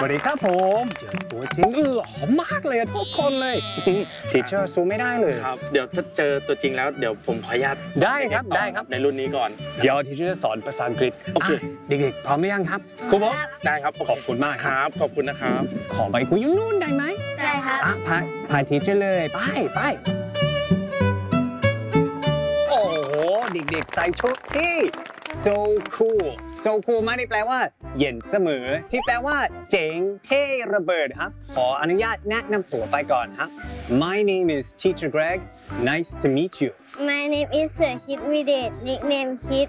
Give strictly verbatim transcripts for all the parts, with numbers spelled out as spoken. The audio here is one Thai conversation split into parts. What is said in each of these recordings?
วัสดีครับผมเจอตัวจริงหล่อมากเลยทุกคนเลยทีเชอร์ซูไม่ได้เลยครับเดี๋ยวถ้าเจอตัวจริงแล้วเดี๋ยวผมขออนุญาตได้ครับได้ครับในรุ่นนี้ก่อนเดี๋ยวทีเชอร์จะสอนภาษาอังกฤษโอเคเด็กๆพร้อมหรือยังครับครูบอกได้ครับขอบคุณมากครับขอบคุณนะครับขอไปคุยอยู่นู่นได้ไหมได้ครับพาพาทีเชอร์เลยไปไปโอ้โหเด็กๆใส่ชุดที่ so cool so cool ไม่ได้แปลว่าเย็นเสมอที่แปลว่าเจ๋งเท่ระเบิดครับขออนุญาตแนะนำตัวไปก่อนครับ My name is Teacher Greg nice to meet you My name is Sir Kid Widet nickname Kid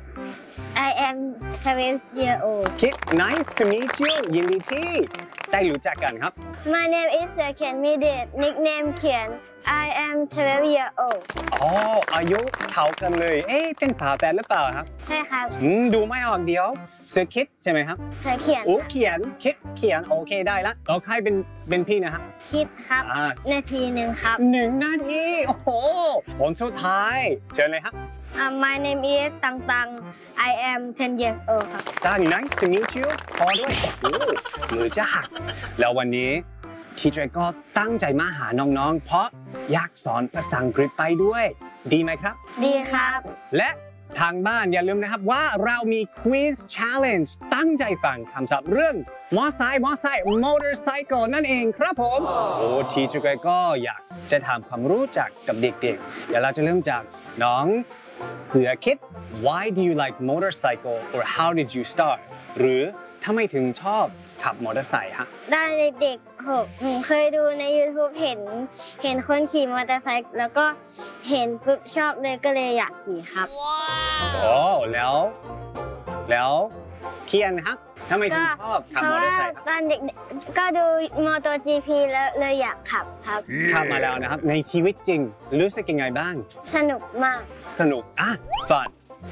I am twelve year old Kid nice to meet you ยินดีที่ได้รู้จักกันครับ My name is Sir Ken Widet nickname Kian I am twelve year old อ๋ออายุเท่ากันเลยเอ๊ะเป็นฝาแฝดหรือเปล่าครับใช่ครับอืมดูไม่ออกเดี๋ยวเซอร์คิดใช่ไหมครับเสือเขียนโอ้เขียนคิดเขียนโอเคได้ละเราใครเป็นเป็นพี่นะฮะคิดครับนาทีหนึ่งครับหนึ่งนาทีโอ้โหผลสุดท้ายเชิญเลยครับ My name is ตังตัง I am ten years old ครับตัง nice to meet you พอด้วยโอ้โหมือจะหักแล้ววันนี้ทีเจก็ตั้งใจมาหาน้องๆเพราะอยากสอนภาษาอังกฤษไปด้วยดีไหมครับดีครับและทางบ้านอย่าลืมนะครับว่าเรามี Quiz Challenge ตั้งใจฟังคำศัพท์เรื่องมอไซค์มอไซค์ motorcycle นั่นเองครับผมโอ้ทีเจก็อยากจะทำความรู้จักกับเด็กๆเดี๋ยวเราจะเริ่มจากน้องเสือคิด Why do you like motorcycle or how did you start หรือทำไมถึงชอบขับมอเตอร์ไซค์ฮะตอนเด็กๆผมเคยดูใน YouTube เห็นเห็นคนขี่มอเตอร์ไซค์แล้วก็เห็นปุ๊บชอบเลยก็เลยอยากขี่ครับโอ้แล้วแล้วเคียนครับทำไมถึงชอบขับมอเตอร์ไซค์ตอนเด็กก็ดูมอเตอร์ จี พี แล้วเลยอยากขับครับขับมาแล้วนะครับในชีวิตจริงรู้สึกยังไงบ้างสนุกมากสนุกอ่ะ fun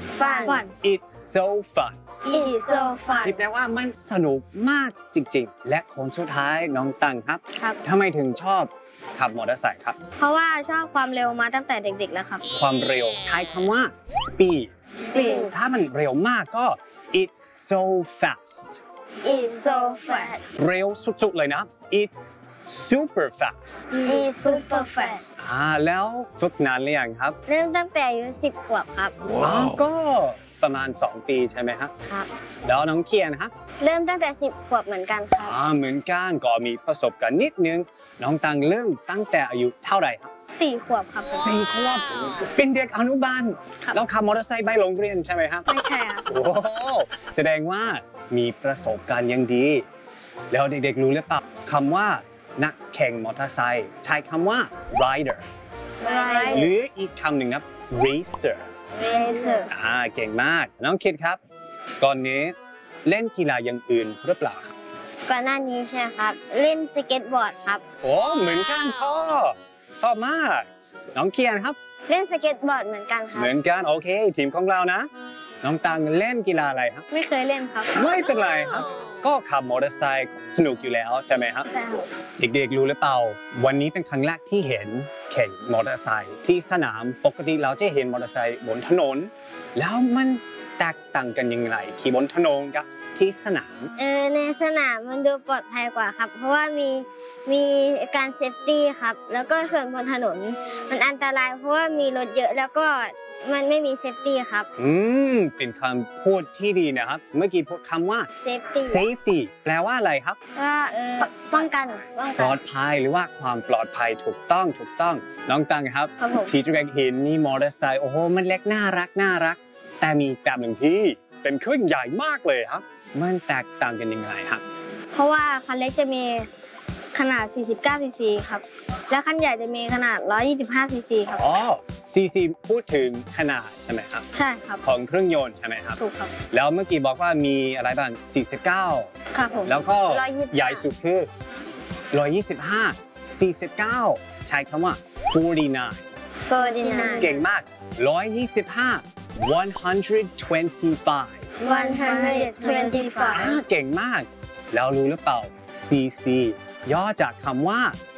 fun it's so fun it's so fun ที่แปลว่ามันสนุกมากจริงๆและคนสุดท้ายน้องตังครับครับทำไมถึงชอบขับมอเตอร์ไซค์ครับเพราะว่าชอบความเร็วมาตั้งแต่เด็กๆแล้วครับความเร็วใช้คำว่า speed speed ถ้ามันเร็วมากก็ it's so fast it's so fast เร็วสุดๆเลยนะ it's super fast it's super fast อ่าแล้วฝึกนานหรือยังครับเริ่มตั้งแต่อายุสิบขวบครับว้าวก็ประมาณสองปีใช่ไหมครับครับแล้วน้องเคียนครับเริ่มตั้งแต่สิบขวบเหมือนกันครับอ่าเหมือนกันก็มีประสบการณ์นิดนึงน้องตังเริ่มตั้งแต่อายุเท่าไหร่ครับสี่ขวบครับสี่ขวบเป็นเด็กอนุบาลแล้วขับมอเตอร์ไซค์ไปโรงเรียนใช่ไหมครับไม่ใช่ครับโอ้แสดงว่ามีประสบการณ์ยังดีแล้วเด็กๆรู้หรือเปล่าคำว่านักแข่งมอเตอร์ไซค์ใช้คำว่า rider หรืออีกคำหนึ่งนะ racer racer อ่าเก่งมากน้องคิดครับก่อนนี้เล่นกีฬาอย่างอื่นหรือเปล่าครับก่อนหน้านี้ใช่ครับเล่นสเก็ตบอร์ดครับโอ้เหมือนกันชอบชอบมากน้องเคียนครับเล่นสเก็ตบอร์ดเหมือนกันครับเหมือนกันโอเคทีมของเรานะน้องตังเล่นกีฬาอะไรครับไม่เคยเล่นครับไม่เป็นไรครับก็ขับมอเตอร์ไซค์สนุกอยู่แล้วใช่ไหมครับเด็กๆรู้หรือเปล่าวันนี้เป็นครั้งแรกที่เห็นแข่งมอเตอร์ไซค์ที่สนามปกติเราจะเห็นมอเตอร์ไซค์บนถนนแล้วมันแตกต่างกันยังไงขี่บนถนนกับที่สนามเออในสนามมันดูปลอดภัยกว่าครับเพราะว่ามีมีการเซฟตี้ครับแล้วก็ส่วนบนถนนมันอันตรายเพราะว่ามีรถเยอะแล้วก็มันไม่มีเซฟตี้ครับอืมเป็นคำพูดที่ดีนะครับเมื่อกี้พูดคำว่า safety safety แปลว่าอะไรครับว่าเออป้องกันปลอดภัยหรือว่าความปลอดภัยถูกต้องถูกต้องน้องตังครับที่จุกเห็นมีมอเตอร์ไซค์โอ้โหมันเล็กน่ารักน่ารักแต่มีแบบหนึ่งที่เป็นเครื่องใหญ่มากเลยครับมันแตกต่างกันยังไงครับเพราะว่าคันเล็กจะมีขนาดสี่สิบเก้าซีซีครับและคันใหญ่จะมีขนาดหนึ่งร้อยยี่สิบห้าซีซีครับอ๋อซีซีพูดถึงขนาดใช่ไหมครับใช่ครับของเครื่องยนต์ใช่ไหมครับถูกครับแล้วเมื่อกี้บอกว่ามีอะไรบ้างสี่สิบเก้าครับผมแล้วก็ใหญ่สุดคือหนึ่งร้อยยี่สิบห้า สี่สิบเก้าใช้คำว่า forty-nine forty-nine เก่งมากหนึ่งร้อยยี่สิบห้า one hundred twenty-five one hundred twenty-five เก่งมากแล้วรู้หรือเปล่า ซี ซี ย่อจากคำว่า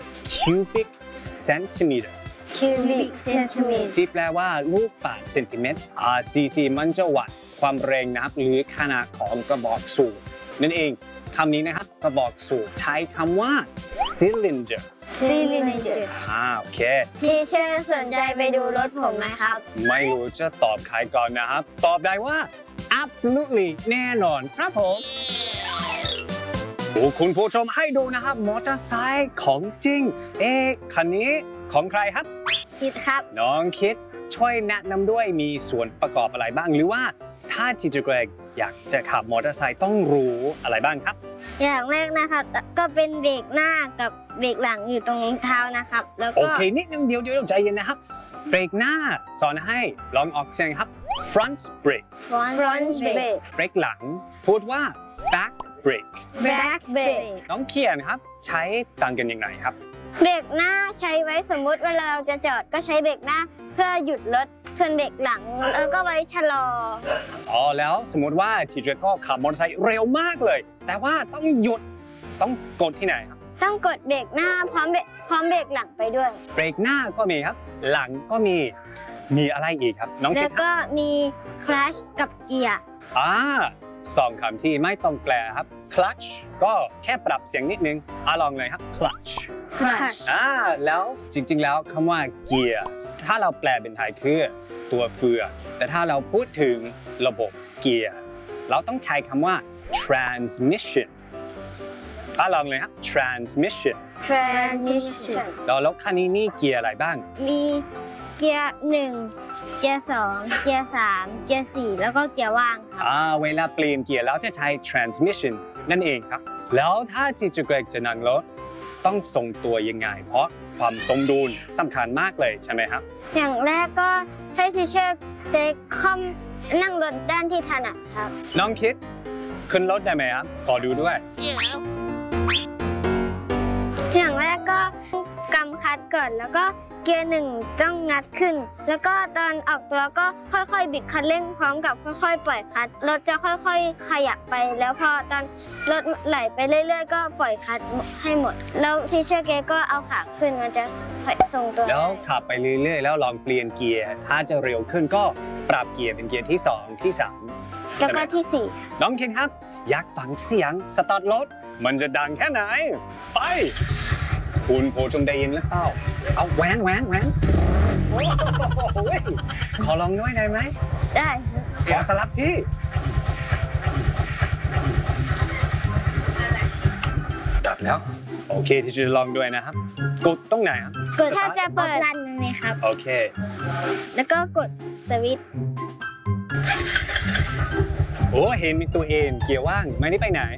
cubic centimeter cubic centimeter ที่แปลว่าลูกบาศก์เซนติเมตรอ่า ซี ซี มันจะวัดความแรงนะครับหรือขนาดของกระบอกสูบนั่นเองคำนี้นะครับก็บอกสูตรใช้คำว่า cylinder cylinder อ่าโอเคทีเชอร์สนใจไปดูรถผมไหมครับไม่รู้จะตอบใครก่อนนะครับ ตอบได้ว่า absolutely แน่นอนครับผมโอ้คุณผู้ชมให้ดูนะครับ มอเตอร์ไซค์ของจริง เอ๊ะคันนี้ของใครครับคิดครับน้องคิดช่วยแนะนำด้วยมีส่วนประกอบอะไรบ้าง หรือว่าถ้าทีเจอร์เกรกอยากจะขับมอเตอร์ไซค์ต้องรู้อะไรบ้างครับอย่างแรกนะครับก็เป็นเบรกหน้ากับเบรกหลังอยู่ตรงเท้านะครับ แล้วโอก็เค นิดนึงเดี๋ยวเดี๋ยวใจเย็นนะครับ เบรกหน้าสอนให้ลองออกเสียงครับ front brake front brake เบรกหลังพูดว่า back brake back brake น้องเขียนครับใช้ต่างกันยังไงครับเบรกหน้าใช้ไว้สมมุติเวลาเราจะจอดก็ใช้เบรกหน้าเพื่อหยุดรถส่วนเบรกหลังแล้วก็ไว้ชะลออ๋อแล้วสมมติว่าทีเจอร์ก็ขับมอเตอร์ไซค์เร็วมากเลย แต่ว่าต้องหยุดต้องกดที่ไหนครับต้องกดเบรกหน้าพร้อมเบรกพร้อมเบรกหลังไปด้วยเบรกหน้าก็มีครับ หลังก็มีมีอะไรอีกครับ น้องแล้คิวดครับก็มีคลัชกับเกียร์อ่าสองคำที่ไม่ต้องแปลครับ clutch ก็แค่ปรับเสียงนิดนึงอ่ะลองเลยครับ clutch คลัชอ่าแล้วจริงๆแล้วคำว่าเกียร์ถ้าเราแปลเป็นไทยคือตัวเฟืองแต่ถ้าเราพูดถึงระบบเกียร์เราต้องใช้คำว่า transmission อ่ะลองเลยครับ transmission transmission แล้วแล้วคันนี้มีเกียร์อะไรบ้างมีเกียร์หนึ่งเกียร์สองเกียร์สามเกียร์สี่แล้วก็เกียร์ว่างครับอ่าเวลาเปลี่ยนเกียร์แล้วจะใช้ transmission นั่นเองครับ แล้วถ้าที่จะเกรกจะนั่งรถต้องทรงตัวยังไง เพราะความสมดุลสำคัญมากเลยใช่ไหมครับอย่างแรกก็ให้ทีเชอร์เด็กคอมนั่งรถด้านที่ถนัดครับน้องคิดขึ้นรถได้ไหมครับ ขอดูด้วยอย่างแรกก็กำคัดก่อนแล้วก็เกียร์หนึ่งต้องงัดขึ้น แล้วก็ตอนออกตัวก็ค่อยๆบิดคันเร่งพร้อมกับค่อยๆ ปล่อยคัดรถจะค่อยๆ ขยับไปแล้วพอตอนรถไหลไปเรื่อยๆ ก็ปล่อยคัดให้หมด แล้วทีเชอร์เกก็เอาขาขึ้นมันจะทรงตัวแล้วขับไปเรื่อยๆ แล้วลองเปลี่ยนเกียร์ ถ้าจะเร็วขึ้นก็ปรับเกียร์เป็นเกียร์ที่สองที่สามแล้วก็ที่สี่น้องคิดครับ อยากฟังเสียงสตาร์ทรถมันจะดังแค่ไหน ไป คุณผู้ชมได้ยินหรือเปล่าเอาแหวนแหวนแหวนโอ้โหขอลองด้วยได้ไหมได้ขอสลับที่ดับแล้ว โอเคที่จะลองด้วยนะครับ กดตรงไหนครับกดถ้าจะเปิดรันเลยครับโอเคแล้วก็กดสวิตช์โอ้เห็นมีตัวเองเกียร์ว่างไม่ได้ไปไหน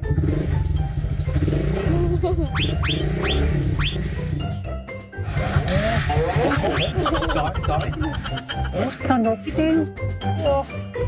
สอยสอยโอ้สนุกจริงโอ้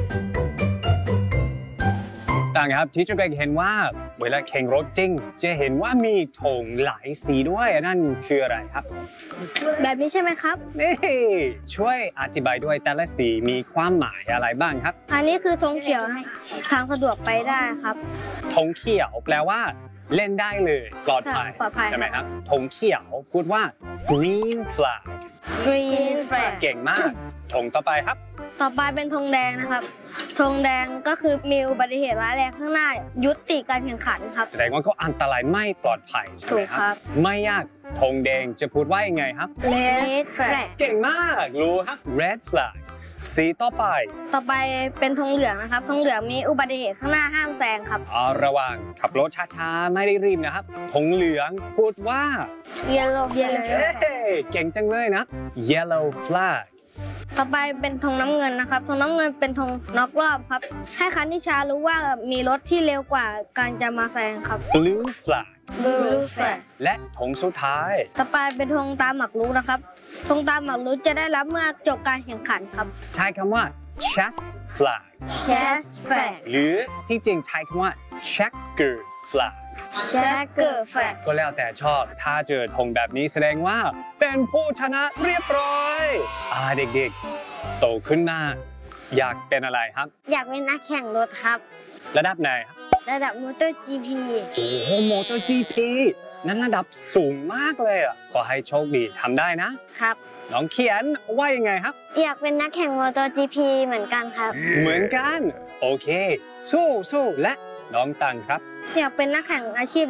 ต่างครับที่จะเห็นว่าเวลาแข่งรถจริง จะเห็นว่ามีธงหลายสีด้วยนั่นคืออะไรครับแบบนี้ใช่ไหมครับนี่ช่วยอธิบายด้วยแต่ละสีมีความหมายอะไรบ้างครับอันนี้คือธงเขียวทางสะดวกไปได้ครับธงเขียวแปลว่าเล่นได้เลยปลอดภัยปลอดภัยใช่ไหมครับธงเขียวพูดว่า green flag green flag เก่งมากธงต่อไปครับต่อไปเป็นธงแดงนะครับ ธงแดงก็คือมีอุบัติเหตุร้ายแรงข้างหน้า ยุติการแข่งขันครับแสดงว่าก็อันตรายไม่ปลอดภัยใช่ไหมคถูกครัรับบไม่ยากธงแดงจะพูดว่ายังไงครับ red flag เก่งมากรู้ครับ red flag สีต่อไปต่อไปเป็นธงเหลืองนะครับ ธงเหลืองมีอุบัติเหตุข้างหน้าห้ามแซงครับเอาระวังขับรถช้าๆไม่ได้รีบนะครับธงเหลืองพูดว่า yellow flag เฮ้เก่งจังเลยนะ yellow flag ต่อไปเป็นธงน้ำเงินนะครับธงน้ำเงินเป็นธงน็อกรอบครับ ให้คันที่ช้ารู้ว่ามีรถที่เร็วกว่าการจะมาแซงครับ blue flag blue flag และธงสุดท้ายต่อไปเป็นธงตามหมากรุกนะครับธงตามหมากรุกจะได้รับเมื่อจบการแข่งขันครับใช้คำว่า chest flag chest flag หรือที่จริงใช้คำว่า checker flag checker flag ก็แล้วแต่ชอบ ถ้าเจอธงแบบนี้แสดงว่าเป็นผู้ชนะเรียบร้อยอ่าเด็กๆ โตขึ้นมาอยากเป็นอะไรครับอยากเป็นนักแข่งรถครับระดับไหนครับระดับมอเตอร์ จี พีโอ้โหมอเตอร์ จี พี นั้นระดับสูงมากเลยอ่ะ ขอให้โชคดีทำได้นะครับน้องเขียนว่ายังไงครับอยากเป็นนักแข่งมอเตอร์ จี พี เหมือนกันครับเหมือนกัน โอเค สู้สู้และน้องตังครับอยากเป็นนักแข่งอาชีพ